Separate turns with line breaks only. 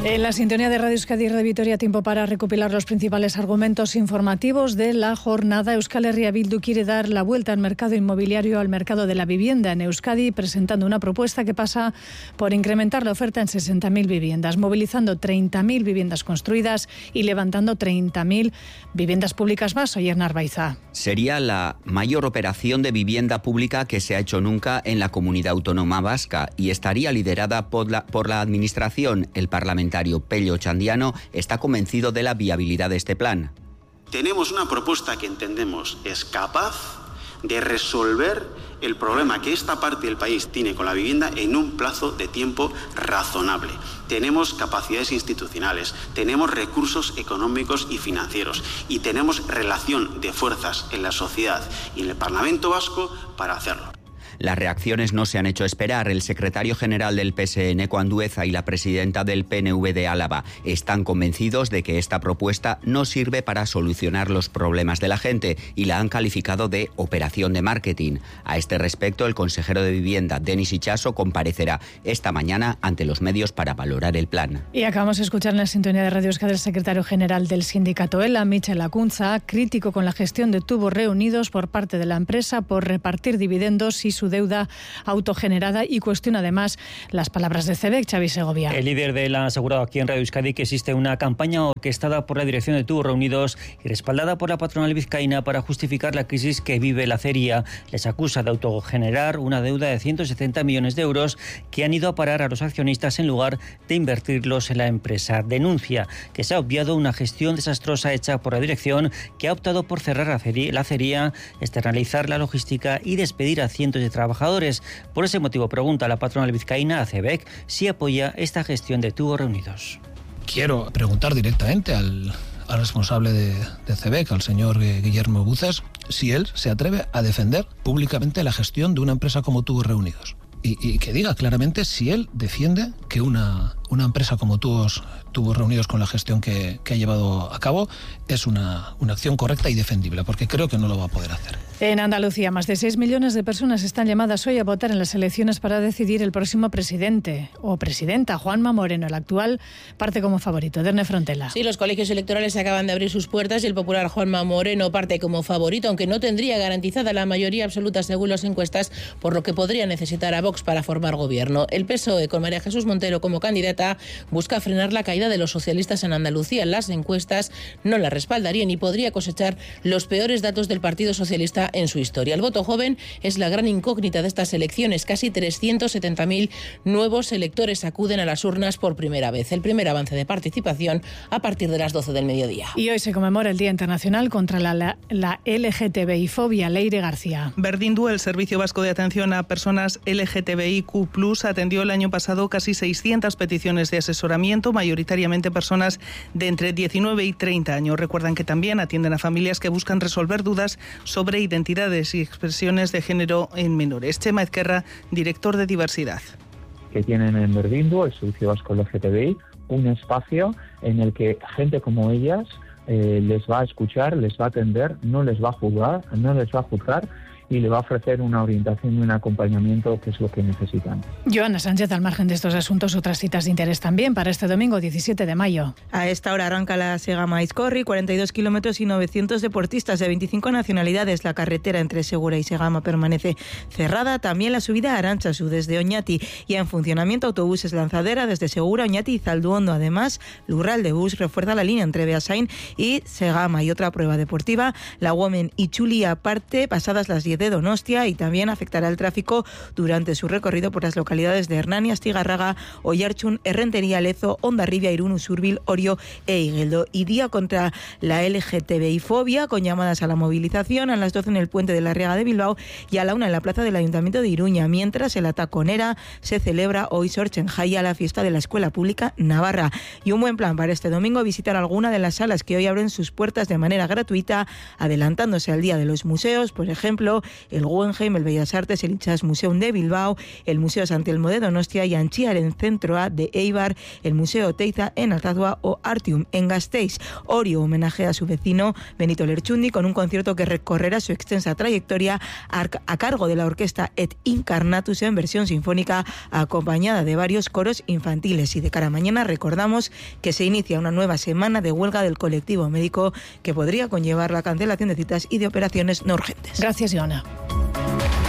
En la sintonía de Radio Euskadi y Radio Vitoria, tiempo para recopilar los principales argumentos informativos de la jornada. Euskal Herria Bildu quiere dar la vuelta al mercado inmobiliario, al mercado de la vivienda en Euskadi, presentando una propuesta que pasa por incrementar la oferta en 60.000 viviendas, movilizando 30.000 viviendas construidas y levantando 30.000 viviendas públicas más. Oyer Narbaiza.
Sería la mayor operación de vivienda pública que se ha hecho nunca en la comunidad autónoma vasca y estaría liderada por la Administración. El parlamentario Pello Chandiano está convencido de la viabilidad de este plan.
Tenemos una propuesta que entendemos es capaz de resolver el problema que esta parte del país tiene con la vivienda en un plazo de tiempo razonable. Tenemos capacidades institucionales, tenemos recursos económicos y financieros y tenemos relación de fuerzas en la sociedad y en el Parlamento Vasco para hacerlo.
Las reacciones no se han hecho esperar. El secretario general del PSN, Eneco Andueza, y la presidenta del PNV de Álava están convencidos de que esta propuesta no sirve para solucionar los problemas de la gente y la han calificado de operación de marketing. A este respecto, el consejero de Vivienda, Denis Itxaso, comparecerá esta mañana ante los medios para valorar el plan.
Y acabamos de escuchar en la sintonía de Radio Euskadi el secretario general del sindicato ELA, Michel Acuña, crítico con la gestión de tubos reunidos por parte de la empresa por repartir dividendos y su deuda autogenerada, y cuestiona además las palabras de CEBEC, Xavi Segovia.
El líder de ELA ha asegurado aquí en Radio Euskadi que existe una campaña orquestada por la dirección de Tubos Reunidos y respaldada por la patronal vizcaína para justificar la crisis que vive la acería. Les acusa de autogenerar una deuda de 170 millones de euros que han ido a parar a los accionistas en lugar de invertirlos en la empresa. Denuncia que se ha obviado una gestión desastrosa hecha por la dirección, que ha optado por cerrar la acería, externalizar la logística y despedir a cientos de trabajadores. Por ese motivo pregunta a la patronal vizcaína, a CEBEC, si apoya esta gestión de Tubos Reunidos.
Quiero preguntar directamente al responsable de CEBEC, al señor Guillermo Buces, si él se atreve a defender públicamente la gestión de una empresa como Tubos Reunidos. Y que diga claramente si él defiende que una empresa como Tubos Reunidos, con la gestión que ha llevado a cabo, es una acción correcta y defendible, porque creo que no lo va a poder hacer.
En Andalucía, más de 6 millones de personas están llamadas hoy a votar en las elecciones para decidir el próximo presidente o presidenta. Juanma Moreno, el actual, parte como favorito. Edurne Frontela.
Sí, los colegios electorales acaban de abrir sus puertas y el popular Juanma Moreno parte como favorito, aunque no tendría garantizada la mayoría absoluta según las encuestas, por lo que podría necesitar a Vox para formar gobierno. El PSOE, con María Jesús Montero como candidata, busca frenar la caída de los socialistas en Andalucía. Las encuestas no la respaldarían y podría cosechar los peores datos del Partido Socialista en su historia. El voto joven es la gran incógnita de estas elecciones. Casi 370.000 nuevos electores acuden a las urnas por primera vez. El primer avance de participación a partir de las 12 del mediodía.
Y hoy se conmemora el Día Internacional contra la LGTBI-fobia. Leire García.
Berdindu, el Servicio Vasco de Atención a Personas LGTBIQ+, atendió el año pasado casi 600 peticiones de asesoramiento, mayoritariamente personas de entre 19 y 30 años. Recuerdan que también atienden a familias que buscan resolver dudas sobre identidades y expresiones de género en menores. Chema Ezquerra, director de Diversidad.
Que tienen en Berdindu, el Servicio Vasco LGTBI, un espacio en el que gente como ellas les va a escuchar, les va a atender, no les va a juzgar y le va a ofrecer una orientación y un acompañamiento que es lo que necesitan.
Joana Sánchez, al margen de estos asuntos, otras citas de interés también para este domingo 17 de mayo.
A esta hora arranca la Segama Aizkorri, 42 kilómetros y 900 deportistas de 25 nacionalidades. La carretera entre Segura y Segama permanece cerrada. También la subida a Arantzazu desde Oñati, y en funcionamiento autobuses Lanzadera desde Segura, Oñati y Zalduondo. Además, Lurralde Bus refuerza la línea entre Beasain y Segama. Y otra prueba deportiva, la Women Itzuli aparte, pasadas las 10 de Donostia, y también afectará el tráfico durante su recorrido por las localidades de Hernani, Astigarraga, Oiartzun, Errentería, Lezo, Hondarribia, Irún, Usurbil, Orio e Igueldo. Y día contra la LGTBI-fobia, con llamadas a la movilización a las 12 en el puente de la Riaga de Bilbao y a la 1 en la plaza del Ayuntamiento de Iruña, mientras el Ataconera se celebra hoy en Jaya, la fiesta de la Escuela Pública Navarra. Y un buen plan para este domingo, visitar alguna de las salas que hoy abren sus puertas de manera gratuita, adelantándose al Día de los Museos, por ejemplo, el Guggenheim, el Bellas Artes, el Itxas Museum de Bilbao, el Museo San Telmo de Donostia y Antxiar en Centro A de Eibar, el Museo Oteiza en Alzazua o Artium en Gasteiz. Orio homenaje a su vecino Benito Lerchundi con un concierto que recorrerá su extensa trayectoria a cargo de la orquesta Et Incarnatus en versión sinfónica, acompañada de varios coros infantiles. Y de cara a mañana recordamos que se inicia una nueva semana de huelga del colectivo médico que podría conllevar la cancelación de citas y de operaciones no urgentes.
Gracias, Joana.